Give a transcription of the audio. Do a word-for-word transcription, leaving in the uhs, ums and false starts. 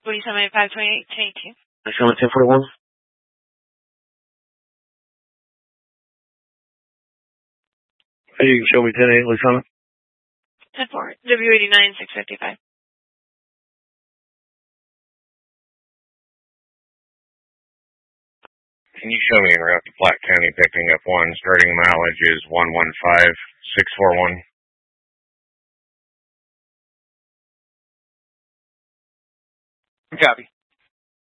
forty-seven, five twenty-eight, ten eighteen. Show me ten forty-one. Hey, you can show me ten eight, Luciana. ten four, W eighty-nine, six fifty-five. Can you show me en route to Platte County picking up one, starting mileage is one one five six four one? Copy.